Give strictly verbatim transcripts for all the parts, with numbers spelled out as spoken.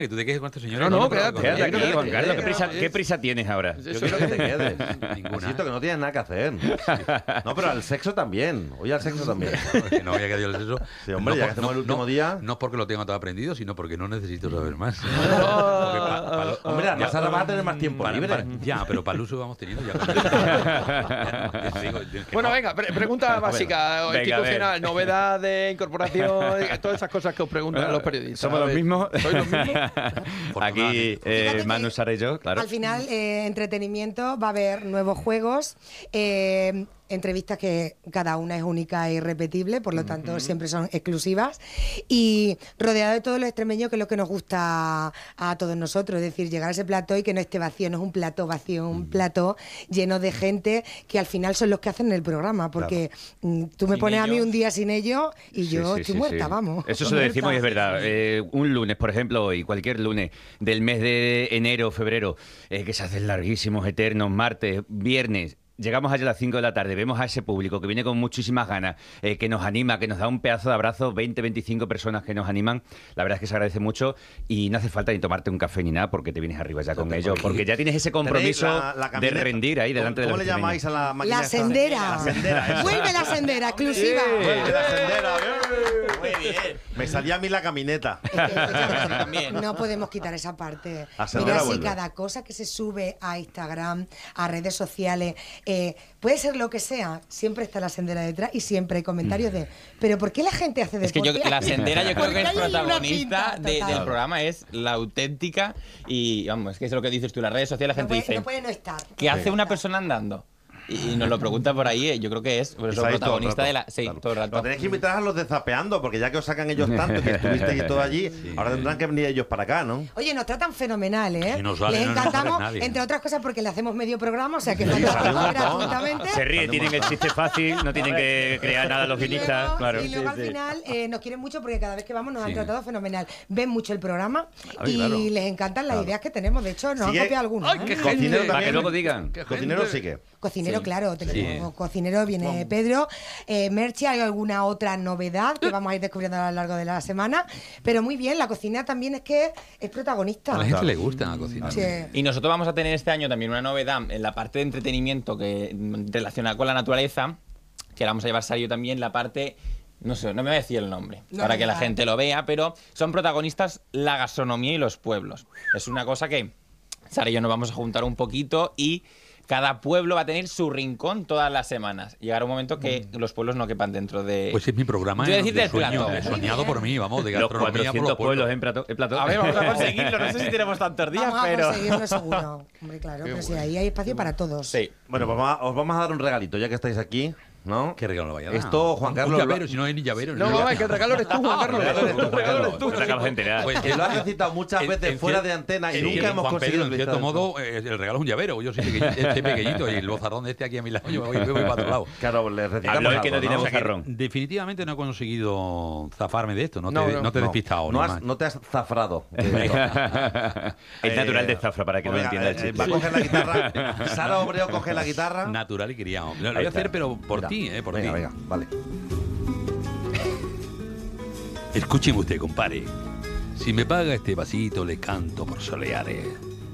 Que tú te quedes con este señor. No, no, quédate, con- quédate con- aquí, con- Juan con- Carlos. ¿Qué prisa, ¿Qué prisa tienes ahora? Eso Yo quiero que te quedes. Ninguna. Insisto que no tienes nada que hacer. No, pero al sexo también. Oye, al sexo también. Que no vaya a quedar el sexo. Sí, hombre, ya que hacemos el último día. No es porque lo tenga todo aprendido, sino porque no necesito saber más. Porque Oh. pa- pa lo- Hombre, la Sara va a tener más tiempo para- libre. para- ya, pero para el uso vamos teniendo ya. Ya, ya te digo, que Bueno, no. venga, pre- pregunta básica, Venga, institucional, novedad de incorporación, todas esas cosas que os preguntan los periodistas. ¿Somos A los ver, mismos? ¿Sois los mismos? Aquí eh, Fíjate Manu, que Sara y yo, claro. Al final, eh, entretenimiento, va a haber nuevos juegos, eh, entrevistas que cada una es única e irrepetible, por lo tanto siempre son exclusivas, y rodeado de todos los extremeños, que es lo que nos gusta a todos nosotros, es decir, llegar a ese plató y que no esté vacío, no es un plató vacío, un plató lleno de gente que al final son los que hacen el programa, porque mm, tú me Sin pones a mí ellos. un día sin ellos y Sí, yo sí, estoy sí, muerta, sí. vamos. Eso se lo decimos y es verdad. Eh, un lunes, por ejemplo, hoy, cualquier lunes del mes de enero, febrero, eh, que se hacen larguísimos, eternos, martes, viernes. Llegamos allá a las cinco de la tarde, vemos a ese público que viene con muchísimas ganas, eh, que nos anima, que nos da un pedazo de abrazo, veinte, veinticinco personas que nos animan. La verdad es que se agradece mucho y no hace falta ni tomarte un café ni nada porque te vienes arriba ya con ellos, porque ya tienes ese compromiso Tenéis la- la de camioneta. rendir ahí delante de ¿Cómo los le llamáis a la máquina La esta? sendera. La sendera, eso. Vuelve la sendera, exclusiva. Vuelve la sendera. Muy bien. Me salía a mí la camineta. Es que, escúchame, no podemos quitar esa parte. La sendera Mira, si vuelve. cada cosa que se sube a Instagram, a redes sociales, eh, puede ser lo que sea, siempre está la sendera detrás y siempre hay comentarios de, pero ¿por qué la gente hace Es que deporte? yo, la sendera yo creo Porque que es hay ahí una protagonista pinta, de- total. del programa, es la auténtica y vamos, es que es lo que dices tú, las redes sociales la No gente puede, dice, no puede no estar. ¿qué hace una persona andando? Y nos lo pregunta por ahí, eh, yo creo que es por Y eso, sabéis todo el protagonista rato. de la... Sí, Claro. todo el Lo rato. tenéis que invitar a los de Zapeando, porque ya que os sacan ellos tanto, que estuvisteis todo allí, ahora tendrán que venir ellos para acá, ¿no? Oye, nos tratan fenomenal, ¿eh? Y nos vale, Les no nos encantamos, vale nadie. entre otras cosas, porque le hacemos medio programa, o sea que Sí, falta sale un montón. gratuitamente. Se ríe, tienen el chiste fácil, no tienen que crear nada los Y guionistas. luego, Claro. y luego Sí, al sí. final eh, nos quieren mucho porque cada vez que vamos nos Sí. han tratado fenomenal. Ven mucho el programa A ver, y claro. les encantan las ideas que tenemos. De hecho, nos Sigue- han copiado algunos. ¡Ay, ¿eh? qué Cocinero gente! también. Para que luego digan. Cocinero sí que. Cocinero, Sí. claro, tenemos Sí. cocinero, viene Pedro. Eh, Merchi, hay alguna otra novedad que vamos a ir descubriendo a lo largo de la semana. Pero muy bien, la cocina también es que es protagonista. A la gente le gusta cocinar. Sí. Y nosotros vamos a tener este año también una novedad en la parte de entretenimiento que mm, relacionada con la naturaleza, que la vamos a llevar Sario también, la parte... No sé, no me voy a decir el nombre, No, para que la ya. gente lo vea, pero son protagonistas la gastronomía y los pueblos. Es una cosa que Sara y yo nos vamos a juntar un poquito y cada pueblo va a tener su rincón todas las semanas. Llegará un momento que los pueblos no quepan dentro de... Pues es mi programa Yo voy a eh, decir de del sueño, plato. eh, soñado por mí, vamos, de Los gastronomía por cuatrocientos los pueblos pueblos. en plato. en plato. A ver, vamos a conseguirlo. No sé si tenemos tantos días, Vamos pero... a conseguirlo seguro. Hombre, claro, pero sí, ahí hay espacio para todos. Sí. Bueno, pues vamos a- os vamos a dar un regalito, ya que estáis aquí, ¿no? ¿Qué regalo vaya a dar? Esto, Juan Un Carlos, llavero, lo- si no hay ni llavero. No, ni mamá, nada. que el regalo eres tú, Juan Carlos. regalo eres tú, Juan Carlos. No te acabas de enterar. Pues, Que lo has recitado muchas en- veces en fuera cier- de antena y en nunca cierto- hemos Juan conseguido Pedro, en cierto utilizar modo, eh, el regalo es un llavero. Yo soy pequeñito, este pequeñito y el bozarrón de este aquí a mi lado, yo me voy, me voy para otro lado. Claro, le recitamos Habló el que algo, no tiene ¿no? O sea que bozarrón. definitivamente no he conseguido zafarme de esto. No te, No, no, no. te he No, despistado. no, ni has- más. no te has zafrado. Es natural de Zafra, para que no Pues lo venga, entienda el eh, chiste. Va a coger la guitarra. Sara Obreo coge la guitarra. Natural y criado. Lo Ahí voy a está. hacer, pero por Mira, ti, ¿eh? Por venga, ti. venga, vale. Escúcheme usted, compadre. Si me paga este vasito, le canto por soleares.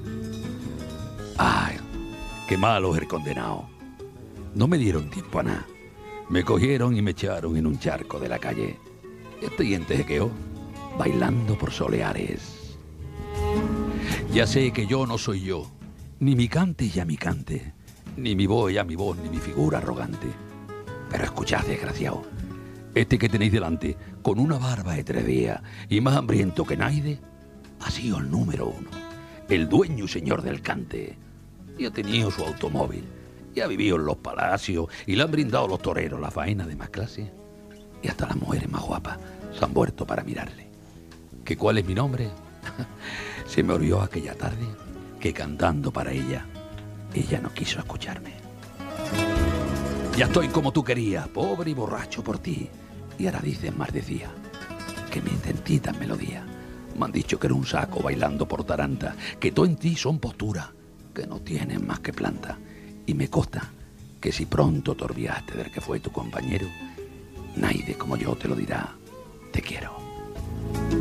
Ay, qué malo es el condenado. No me dieron tiempo a nada. Me cogieron y me echaron en un charco de la calle. Estoy en Tejequeo, bailando por soleares. Ya sé que yo no soy yo, ni mi cante ya mi cante, ni mi voz ya mi voz, ni mi figura arrogante. Pero escuchad, desgraciado, este que tenéis delante, con una barba de tres días y más hambriento que Naide, ha sido el número uno, el dueño y señor del cante. Y ha tenido su automóvil, y ha vivido en los palacios, y le han brindado los toreros la faena de más clase. Y hasta las mujeres más guapas se han vuelto para mirarle. ¿Que cuál es mi nombre? Se me olvidó aquella tarde que cantando para ella, ella no quiso escucharme. Ya estoy como tú querías, pobre y borracho por ti. Y ahora dices más decía, que me intentitas melodía. Me han dicho que era un saco bailando por taranta, que todo en ti son posturas, que no tienes más que planta. Y me consta que si pronto te olvidaste del que fue tu compañero, nadie como yo te lo dirá, te quiero.